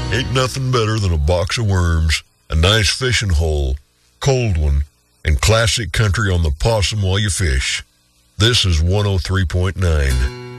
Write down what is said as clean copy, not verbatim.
Ain't nothing better than a box of worms, a nice fishing hole, cold one, and classic country on the possum while you fish. This is 103.9